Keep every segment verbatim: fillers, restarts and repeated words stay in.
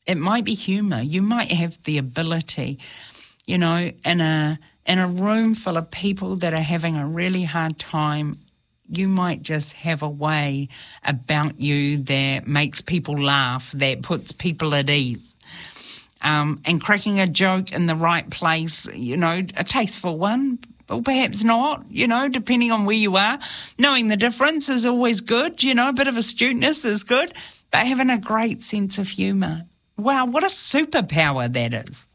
It might be humour. You might have the ability, you know, in a in a room full of people that are having a really hard time, you might just have a way about you that makes people laugh, that puts people at ease. Um, and cracking a joke in the right place, you know, a tasteful one, or perhaps not, you know, depending on where you are. Knowing the difference is always good, you know, a bit of astuteness is good, but having a great sense of humour. Wow, what a superpower that is.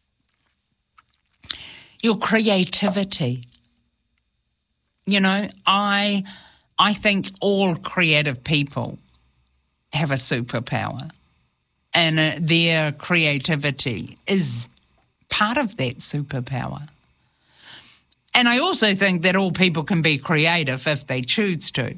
Your creativity. You know, I I think all creative people have a superpower. And uh, their creativity is part of that superpower. And I also think that all people can be creative if they choose to.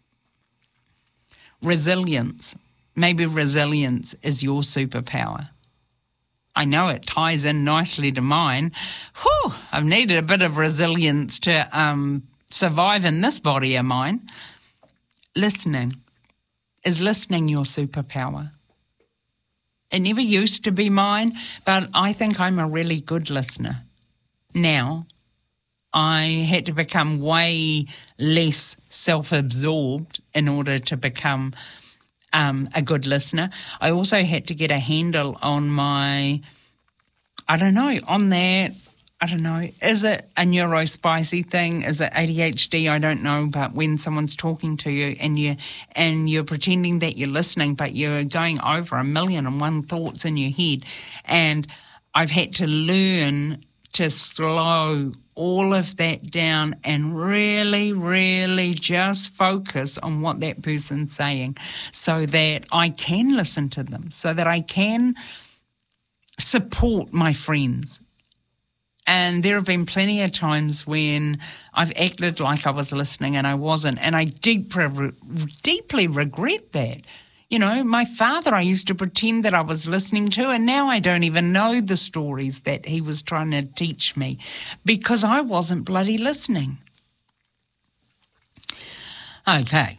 Resilience. Maybe resilience is your superpower. I know it ties in nicely to mine. Whew, I've needed a bit of resilience to um, survive in this body of mine. Listening. Is listening your superpower? It never used to be mine, but I think I'm a really good listener. Now, I had to become way less self-absorbed in order to become um, a good listener. I also had to get a handle on my, I don't know, on that, I don't know, is it a neurospicy thing? Is it A D H D? I don't know, but when someone's talking to you and, you, and you're pretending that you're listening, but you're going over a million and one thoughts in your head, and I've had to learn to slow all of that down and really, really just focus on what that person's saying so that I can listen to them, so that I can support my friends. And there have been plenty of times when I've acted like I was listening and I wasn't, and I deep, deeply regret that. You know, my father, I used to pretend that I was listening to, and now I don't even know the stories that he was trying to teach me because I wasn't bloody listening. Okay.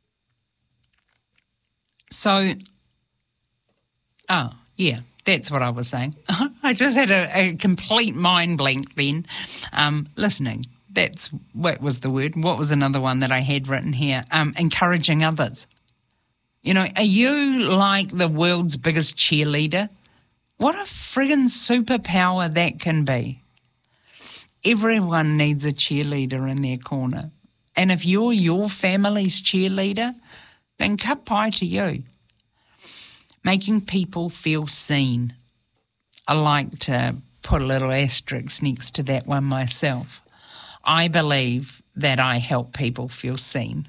So, oh, yeah. That's what I was saying. I just had a, a complete mind blank then. Um, listening, that's what was the word. What was another one that I had written here? Um, encouraging others. You know, are you like the world's biggest cheerleader? What a friggin' superpower that can be. Everyone needs a cheerleader in their corner. And if you're your family's cheerleader, then cut pie to you. Making people feel seen. I like to put a little asterisk next to that one myself. I believe that I help people feel seen.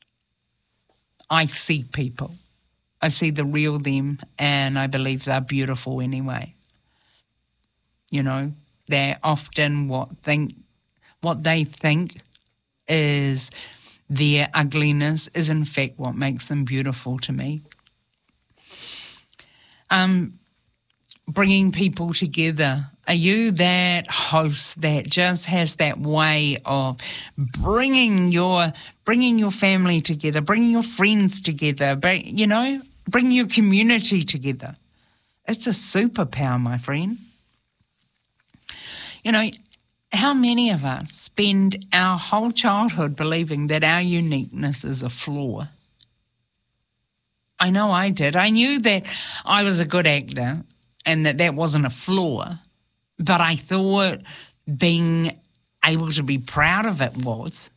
I see people. I see the real them, and I believe they're beautiful anyway. You know, they're often what think, what they think is their ugliness is in fact what makes them beautiful to me. Um, bringing people together. Are you that host that just has that way of bringing your bringing your family together, bringing your friends together, bring, you know, bringing your community together? It's a superpower, my friend. You know, how many of us spend our whole childhood believing that our uniqueness is a flaw? I know I did. I knew that I was a good actor and that that wasn't a flaw, but I thought being able to be proud of it was.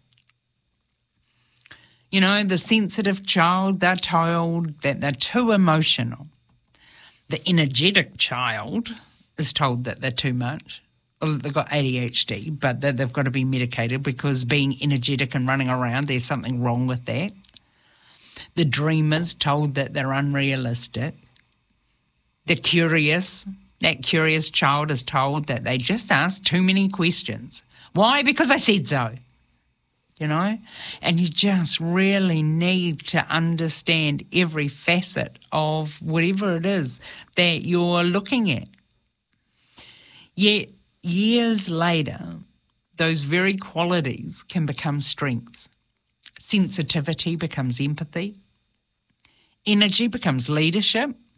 You know, the sensitive child, they're told that they're too emotional. The energetic child is told that they're too much, or that they've got A D H D, but that they've got to be medicated because being energetic and running around, there's something wrong with that. The dreamers told that they're unrealistic. The curious, that curious child is told that they just ask too many questions. Why? Because I said so. You know? And you just really need to understand every facet of whatever it is that you're looking at. Yet, years later, those very qualities can become strengths. Sensitivity becomes empathy. Energy becomes leadership.